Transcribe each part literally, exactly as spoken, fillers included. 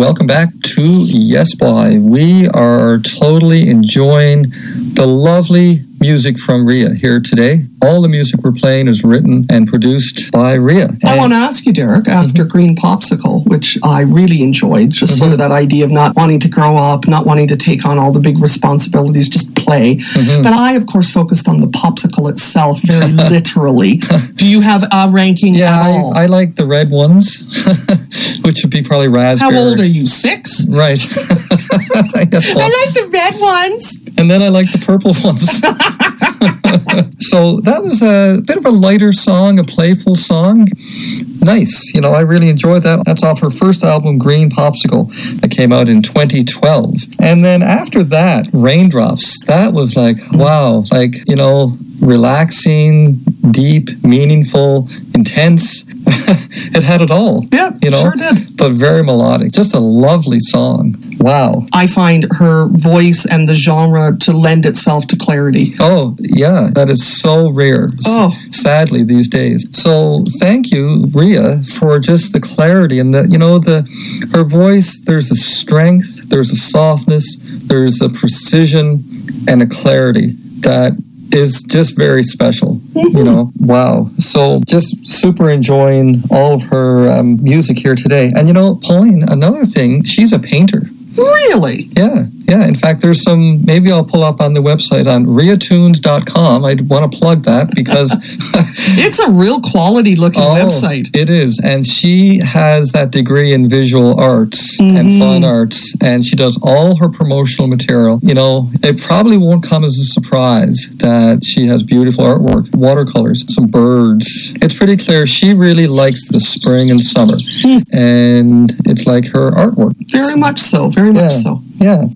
welcome back to Yes Boy. We are totally enjoying the lovely music from Rhea here today. All the music we're playing is written and produced by Rhea. I And- want to ask you, Derek, after Mm-hmm. Green Popsicle, which I really enjoyed, just Mm-hmm. sort of that idea of not wanting to grow up, not wanting to take on all the big responsibilities, just play. Mm-hmm. But I, of course, focused on the popsicle itself very literally. Do you have a ranking yeah, at all? I, I like the red ones, which would be probably raspberry. How old are you? Six? Right. Yes, well, I like the red ones. and then I like the purple ones. So that was a bit of a lighter song, a playful song. Nice. You know, I really enjoyed that. That's off her first album, Green Popsicle, that came out in twenty twelve. And then after that, Raindrops, that was like, wow, like, you know, relaxing, deep, meaningful, intense. It had it all. Yeah, you know, sure did. But very melodic. Just a lovely song. Wow. I find her voice and the genre to lend itself to clarity. Oh, yeah, that is so rare, s- Oh. sadly, these days. So thank you, Rhea, for just the clarity and the, you know, the her voice, there's a strength, there's a softness, there's a precision and a clarity that is just very special, you know. Wow. So just super enjoying all of her um, music here today. And, you know, Pauline, another thing, she's a painter. Really? Yeah, yeah. In fact, there's some, maybe I'll pull up on the website on rhea tunes dot com. I'd want to plug that because It's a real quality looking oh, website. it is. And she has that degree in visual arts and fine arts, and she does all her promotional material. You know, it probably won't come as a surprise that she has beautiful artwork, watercolors, some birds. It's pretty clear she really likes the spring and summer, and it's like her artwork. Very much so, very Yeah, much so. yeah.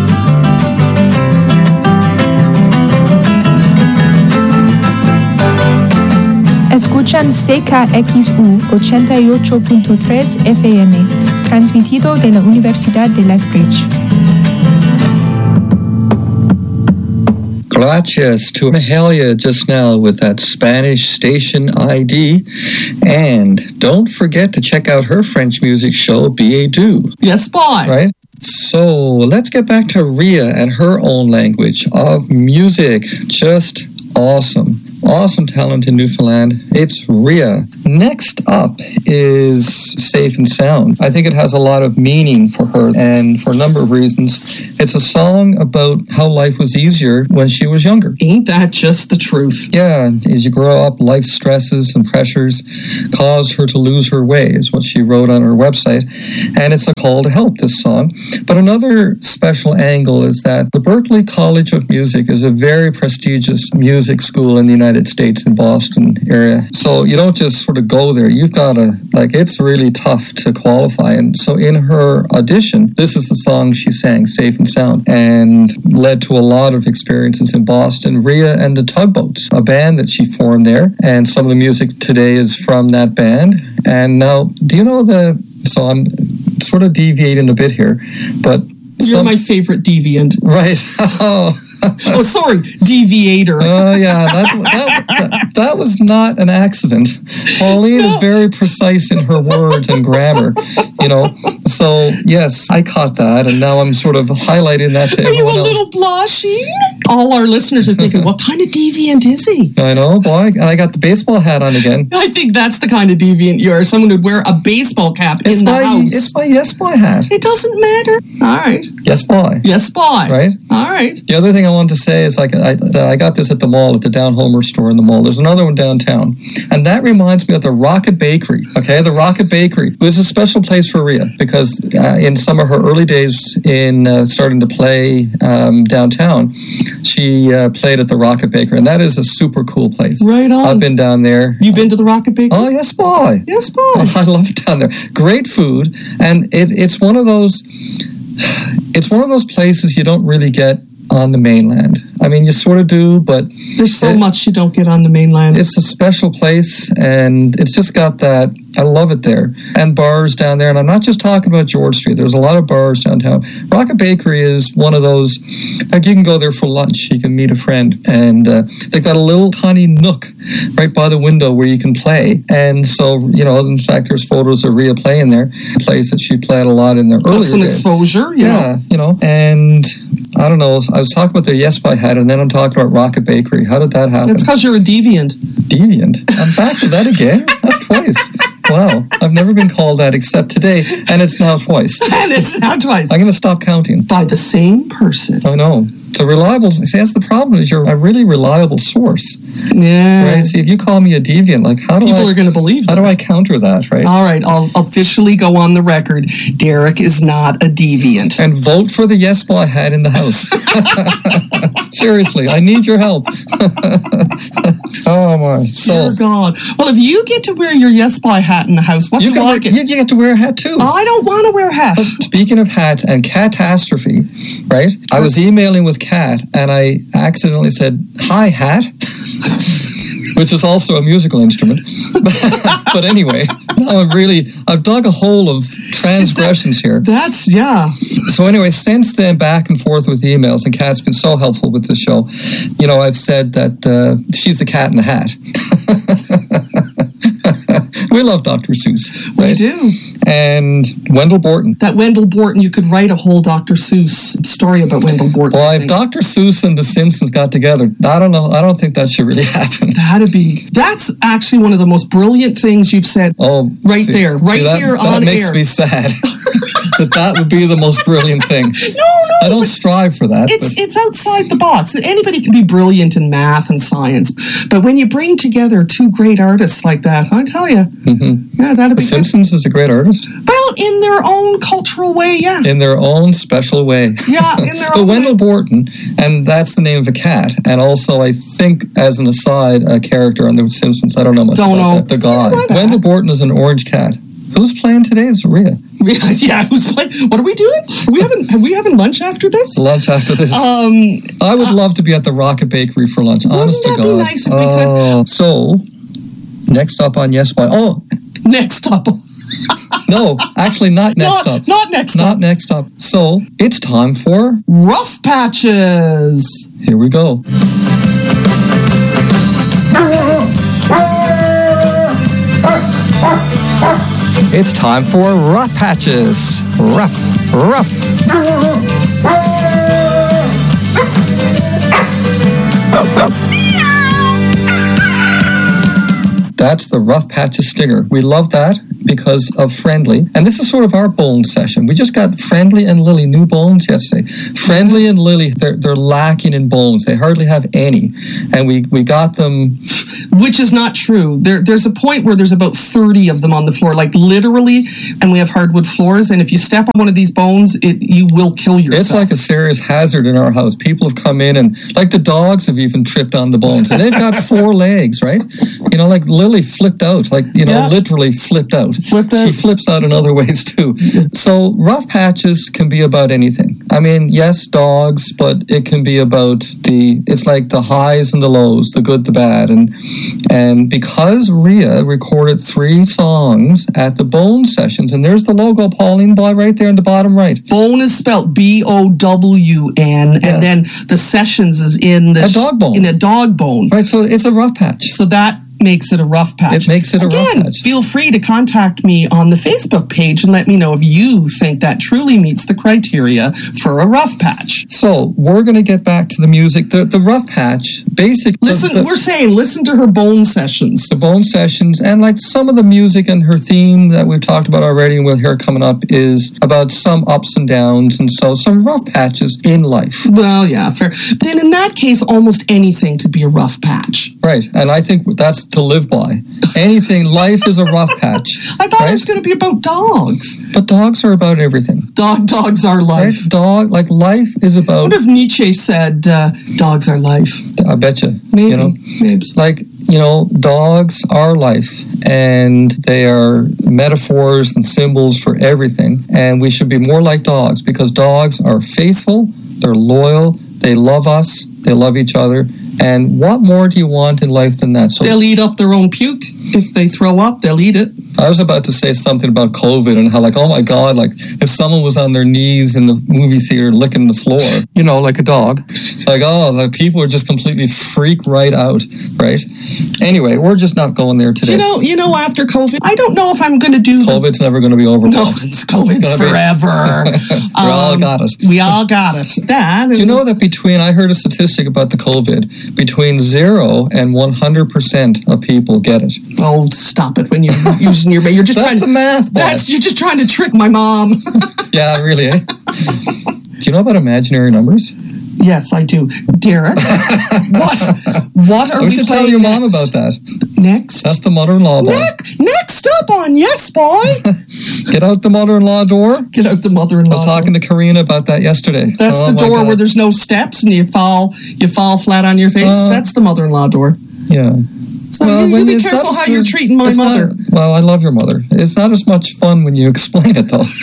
Escuchan C K X U ochenta y ocho punto tres F M, transmitido de la Universidad de Lethbridge. Gracias to Mahalia just now with that Spanish station I D. And don't forget to check out her French music show, Billet Doux, Yes, boy. right? So let's get back to Rhea and her own language of music. Just awesome. Awesome talent in Newfoundland. It's Rhea. Next up is Safe and Sound. I think it has a lot of meaning for her, and for a number of reasons. It's a song about how life was easier when she was younger. Ain't that just the truth? Yeah, as you grow up, life stresses and pressures cause her to lose her way, is what she wrote on her website. And it's a call to help, this song. But another special angle is that the Berklee College of Music is a very prestigious music school in the United States, in Boston area. So you don't just sort of go there. You've got to, like, it's really tough to qualify. And so in her audition, this is the song she sang, Safe and Sound, and led to a lot of experiences in Boston. Rhea and the Tugboats, a band that she formed there. And some of the music today is from that band. And now, do you know the, so I'm sort of deviating a bit here, but You're some, my favorite deviant. right. Oh, Oh, sorry, deviator. Oh, yeah, that, that, that, that was not an accident. Pauline is very precise in her words and grammar, you know. So, yes, I caught that, and now I'm sort of highlighting that to Are you everyone a else. little blushing? All our listeners are thinking, what kind of deviant is he? I know, boy, and I got the baseball hat on again. I think that's the kind of deviant you are. Someone who'd wear a baseball cap It's in the my, house. it's my Yes Boy hat. It doesn't matter. All right. Yes Boy. Yes, boy. Right? All right. The other thing I wanted to say is like I, I got this at the mall, at the Down Homer store in the mall. There's another one downtown. And that reminds me of the Rocket Bakery. Okay, the Rocket Bakery. It was a special place for Rhea because uh, in some of her early days in uh, starting to play um, downtown, she uh, played at the Rocket Bakery. And that is a super cool place. Right on. I've been down there. You been to the Rocket Bakery? Oh, yes, boy. Yes, boy. I love it down there. Great food. And it, it's one of those... It's one of those places you don't really get on the mainland. I mean, you sort of do, but There's so it- much you don't get on the mainland. it's a special place, and it's just got that I love it there. And bars down there. And I'm not just talking about George Street. There's a lot of bars downtown. Rocket Bakery is one of those, like you can go there for lunch. You can meet a friend. And uh, they've got a little tiny nook right by the window where you can play. And so, you know, in fact, there's photos of Rhea playing there. A place that she played a lot in the earlier Got some days. exposure, yeah. Yeah, you know. And I don't know. I was talking about the Yes By Hat, and then I'm talking about Rocket Bakery. How did that happen? It's because you're a deviant. Deviant? I'm back to that again? That's twice. Wow. I've never been called that except today, and it's now twice. And it's now twice. I'm going to stop counting. By the same person. I know. It's a reliable, see, that's the problem, is you're a really reliable source. Yeah. Right? See, if you call me a deviant, like, how do People I... are going to believe How that. do I counter that, right? All right, I'll officially go on the record. Derek is not a deviant. And vote for the Yes By Hat in the house. Seriously, I need your help. Oh, my. So, Dear God. Well, if you get to wear your Yes By hat in the house, what you, do can I wear, get? you, you get to wear a hat, too. I don't want to wear a hat. Speaking of hats and catastrophe, right? I was emailing with Kat and I accidentally said, "Hi, hat," which is also a musical instrument. But anyway, now I've really, I've dug a hole of transgressions here. That's, yeah. So anyway, since then, back and forth with emails, and Kat's been so helpful with the show. You know, I've said that uh, she's the cat in the hat. We love Doctor Seuss. Right? We do. And Wendell Borton. That Wendell Borton, you could write a whole Doctor Seuss story about Wendell Borton. Well, I if think. Doctor Seuss and The Simpsons got together, I don't know. I don't think that should really happen. That'd be, that's actually one of the most brilliant things you've said. Oh, Right see- there, right see, that, here that on makes air. me sad. that that would be the most brilliant thing. No, no. I don't but strive for that. It's but it's outside the box. Anybody can be brilliant in math and science, but when you bring together two great artists like that, I tell you, mm-hmm. yeah, that'd The be good. Simpsons is a great artist Well, in their own cultural way, yeah. in their own special way. Yeah, in their But own Wendell way. Borton, and that's the name of a cat, and also I think, as an aside, a character on The Simpsons. I don't know much Don't about know. that. The guy. Yeah, Wendell Borton is an orange cat. Who's playing today? It's Rhea. Yeah, who's playing? What are we doing? Are we having have we having lunch after this? Lunch after this. Um, I would love to be at the Rocket Bakery for lunch. Honest that to be God. nice if we oh, so next up on Yes By. Oh next up, no, actually not next not up. not next Not up. next up. So it's time for. Rough patches. Here we go. It's time for Rough Patches. Rough, rough. That's the Rough Patches stinger. We love that because of Friendly. And this is sort of our bone session. We just got Friendly and Lily new bones yesterday. Friendly and Lily, they're, they're lacking in bones. They hardly have any. And we, we got them. Which is not true. There, there's a point where there's about thirty of them on the floor, like literally, and we have hardwood floors, and if you step on one of these bones, it you will kill yourself. It's like a serious hazard in our house. People have come in and, like the dogs have even tripped on the bones. And they've got four legs, right? You know, like Lily flipped out, like, you know, Yeah. literally flipped out. Flipped out. She flips out in other ways too. So rough patches can be about anything. I mean, yes, dogs, but it can be about the, it's like the highs and the lows, the good, the bad. And and because Rhea recorded three songs at the Bone Sessions, and there's the logo, Pauline, by right there in the bottom right. Bone is spelled B O W N, Yeah. and then the sessions is in the A dog bone. in a dog bone. Right, so it's a rough patch. So that makes it a rough patch. It makes it a rough Again, patch. feel free to contact me on the Facebook page and let me know if you think that truly meets the criteria for a rough patch. So we're going to get back to the music. The the rough patch, basically. Listen, the, we're saying listen to her Bone Sessions. the Bone Sessions and like some of the music and her theme that we've talked about already and we'll hear coming up is about some ups and downs and so some rough patches in life. Well, yeah, fair. Then in that case, almost anything could be a rough patch. Right. And I think that's to live by. Anything, life is a rough patch. I thought right? it was going to be about dogs. But dogs are about everything. Dog, dogs are Right? life. Dog, like life is about, What if Nietzsche said, uh, dogs are life? I bet you, Maybe. you know, Maybe. like, you know, dogs are life and they are metaphors and symbols for everything. And we should be more like dogs because dogs are faithful, they're loyal, they love us, they love each other. And what more do you want in life than that? So They'll eat up their own puke. If they throw up, they'll eat it. I was about to say something about COVID and how, like, oh my God, like if someone was on their knees in the movie theater licking the floor, you know, like a dog, like, oh, like people are just completely freak right out, right? Anyway, we're just not going there today. You know, you know, after COVID, I don't know if I'm going to do. COVID's the, never going to be over. No, it's COVID's it's forever. we um, all got it. We all got it. That. Do you know that between, I heard a statistic about the COVID, between zero and one hundred percent of people get it. Oh, stop it! When you're using your, you're just that's trying the to, math. Boy. That's you're just trying to trick my mom. Yeah, really. Eh? Do you know about imaginary numbers? Yes, I do. Derek, what? What are we, we should playing tell your next? mom about that. Next? That's the mother-in-law door. Next, next up on Yes Boy. Get out the mother-in-law door. Get out the mother-in-law I was talking door. to Karina about that yesterday. That's oh, the door God. where there's no steps and you fall you fall flat on your face. Uh, That's the mother-in-law door. Yeah. So well, you, you be careful how you're treating my mother. Not, well, I love your mother. It's not as much fun when you explain it, though.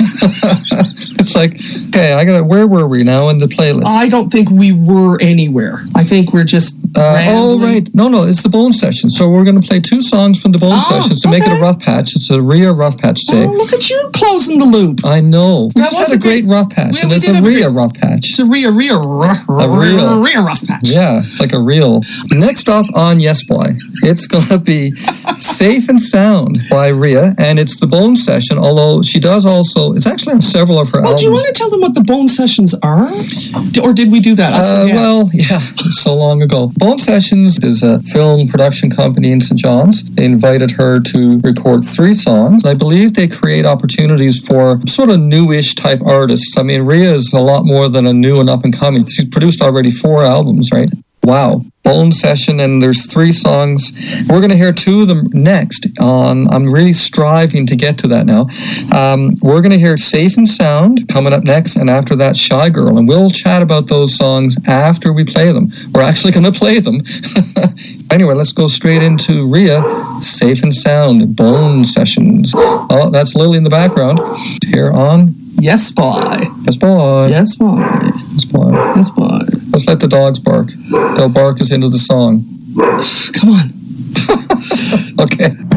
It's like, okay, I got. Where were we now in the playlist? I don't think we were anywhere. I think we're just. Uh, oh, right. No, no, it's the Bone Session. So we're going to play two songs from the Bone oh, Sessions to okay. make it a rough patch. It's a Rhea rough patch today. Oh, look at you closing the loop. I know. We that just had a great, great rough patch, we, and we it's a Rhea rough patch. It's a Rhea, Rhea, Rhea, a real, Rhea rough patch. Yeah, it's like a real. Next up on Yes Boy, it's going to be Safe and Sound by Rhea, and it's the Bone Session, although she does also, it's actually on several of her well, albums. Do you want to tell them what the Bone Sessions are? Or did we do that? Uh, well, yeah, so long ago. Bone Sessions is a film production company in Saint John's. They invited her to record three songs. I believe they create opportunities for sort of newish type artists. I mean, Rhea is a lot more than a new and up and coming. She's produced already four albums, right? Wow. Bone Session, and there's three songs. We're going to hear two of them next. On, I'm really striving to get to that now. Um, we're going to hear Safe and Sound coming up next, and after that, Shy Girl. And we'll chat about those songs after we play them. We're actually going to play them. Anyway, let's go straight into Rhea, Safe and Sound, Bone Sessions. Oh, that's Lily in the background. Here on Yes Boy. Yes Boy. Yes Boy. Yes Boy. Yes Boy. Let's let the dogs bark. They'll bark us into the song. Come on. Okay.